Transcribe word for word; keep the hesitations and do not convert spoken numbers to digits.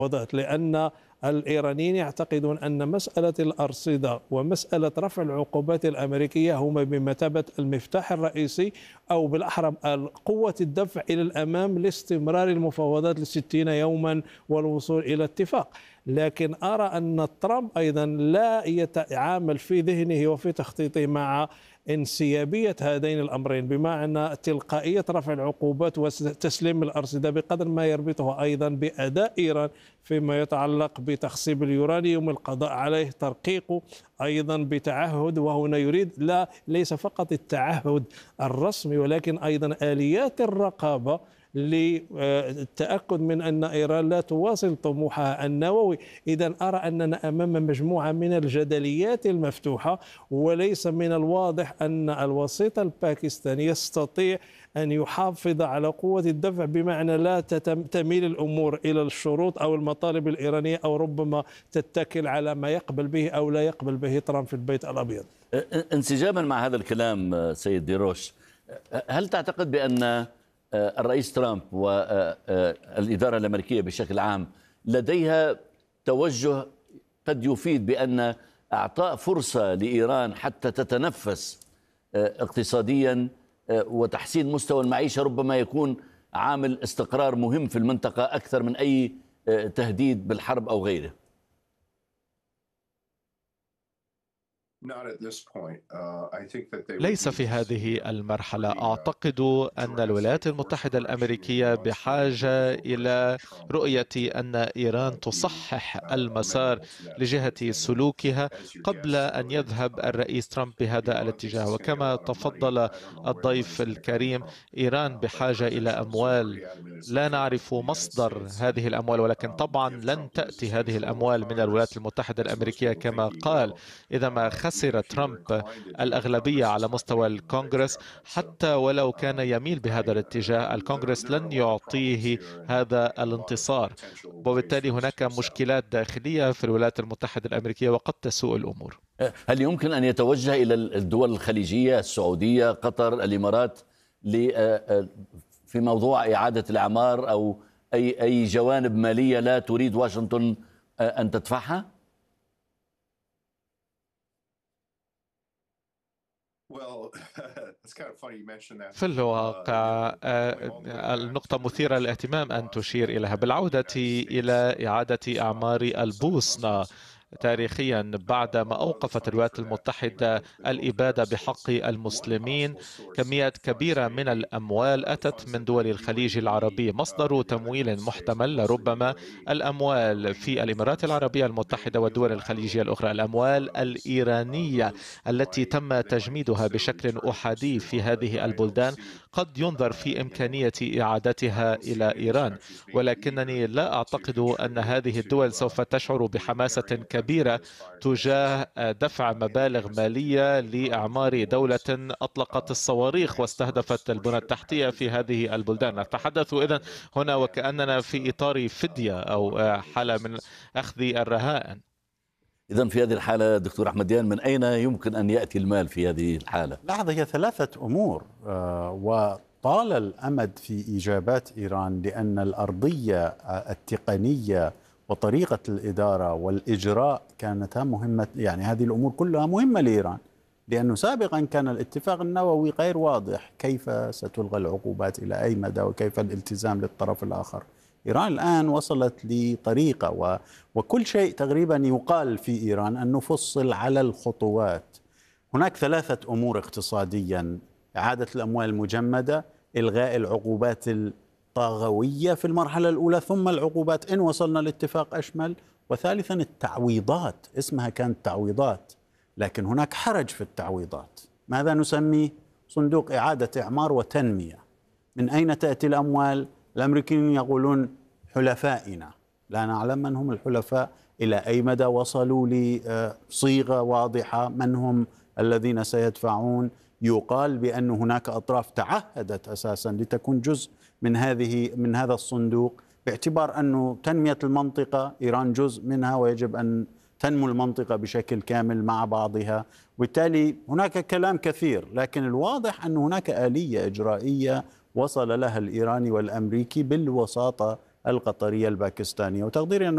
وضعت، لأن الإيرانيين يعتقدون أن مسألة الأرصدة ومسألة رفع العقوبات الأمريكية هما بمثابة المفتاح الرئيسي، أو بالأحرى قوة الدفع إلى الأمام لاستمرار المفاوضات لستين يوما والوصول إلى اتفاق. لكن أرى أن ترامب أيضا لا يتعامل في ذهنه وفي تخطيطه مع انسيابية هذين الأمرين، بمعنى تلقائية رفع العقوبات وتسليم الأرصدة، بقدر ما يربطه أيضا بأداء إيران فيما يتعلق بتخصيب اليورانيوم، القضاء عليه، ترقيقه، أيضا بتعهد. وهنا يريد لا ليس فقط التعهد الرسمي ولكن أيضا آليات الرقابة للتأكد من أن إيران لا تواصل طموحها النووي. إذا أرى أننا أمام مجموعة من الجدليات المفتوحة، وليس من الواضح أن الوسيط الباكستاني يستطيع أن يحافظ على قوة الدفع، بمعنى لا تميل الأمور إلى الشروط أو المطالب الإيرانية، أو ربما تتكل على ما يقبل به أو لا يقبل به ترامب في البيت الأبيض. انسجاما مع هذا الكلام سيد ديروش، هل تعتقد بأن الرئيس ترامب والإدارة الأمريكية بشكل عام لديها توجه قد يفيد بأن أعطاء فرصة لإيران حتى تتنفس اقتصاديا وتحسين مستوى المعيشة ربما يكون عامل استقرار مهم في المنطقة أكثر من أي تهديد بالحرب أو غيره؟ ليس في هذه المرحلة. أعتقد أن الولايات المتحدة الأمريكية بحاجة إلى رؤية أن إيران تصحح المسار لجهة سلوكها قبل أن يذهب الرئيس ترامب بهذا الاتجاه. وكما تفضل الضيف الكريم، إيران بحاجة إلى أموال، لا نعرف مصدر هذه الأموال، ولكن طبعا لن تأتي هذه الأموال من الولايات المتحدة الأمريكية كما قال. إذا ما خسر ترامب الأغلبية على مستوى الكونغرس، حتى ولو كان يميل بهذا الاتجاه، الكونغرس لن يعطيه هذا الانتصار، وبالتالي هناك مشكلات داخلية في الولايات المتحدة الأمريكية وقد تسوء الأمور. هل يمكن أن يتوجه إلى الدول الخليجية، السعودية، قطر، الإمارات، في موضوع إعادة الأعمار أو أي أي جوانب مالية لا تريد واشنطن أن تدفعها؟ في الواقع النقطة مثيرة للاهتمام أن تشير إليها. بالعودة إلى إعادة أعمار البوسنة تاريخيا، بعدما أوقفت الولايات المتحدة الإبادة بحق المسلمين، كميات كبيرة من الأموال أتت من دول الخليج العربي. مصدر تمويل محتمل ربما الأموال في الإمارات العربية المتحدة والدول الخليجية الأخرى، الأموال الإيرانية التي تم تجميدها بشكل أحادي في هذه البلدان، قد ينظر في إمكانية إعادتها إلى إيران. ولكنني لا أعتقد أن هذه الدول سوف تشعر بحماسة كبيرة كبيرة تجاه دفع مبالغ مالية لإعمار دولة أطلقت الصواريخ واستهدفت البنى التحتية في هذه البلدان. نتحدث إذن هنا وكأننا في إطار فدية أو حالة من أخذ الرهائن. إذن في هذه الحالة دكتور أحمديان، من أين يمكن أن يأتي المال في هذه الحالة؟ لحظة، هي ثلاثة أمور، وطال الأمد في إجابات إيران، لأن الأرضية التقنية وطريقة الإدارة والإجراء كانتا مهمة. يعني هذه الأمور كلها مهمة لإيران، لأنه سابقا كان الاتفاق النووي غير واضح كيف ستلغى العقوبات إلى أي مدى وكيف الالتزام للطرف الآخر. إيران الآن وصلت لطريقة و... وكل شيء تقريبا يقال في إيران أن نفصل على الخطوات. هناك ثلاثة أمور اقتصاديا: إعادة الأموال المجمدة، إلغاء العقوبات طاغوية في المرحلة الأولى، ثم العقوبات إن وصلنا لاتفاق أشمل، وثالثا التعويضات. اسمها كانت تعويضات، لكن هناك حرج في التعويضات. ماذا نسميه؟ صندوق إعادة إعمار وتنمية. من أين تأتي الأموال؟ الأمريكيين يقولون حلفائنا، لا نعلم من هم الحلفاء، إلى أي مدى وصلوا لصيغة واضحة، من هم الذين سيدفعون. يقال بأن هناك أطراف تعهدت أساسا لتكون جزء من هذه من هذا الصندوق، باعتبار أنه تنمية المنطقة إيران جزء منها، ويجب أن تنمو المنطقة بشكل كامل مع بعضها. وبالتالي هناك كلام كثير، لكن الواضح أن هناك آلية إجرائية وصل لها الإيراني والأمريكي بالوساطة القطرية الباكستانية، وتقديري أنه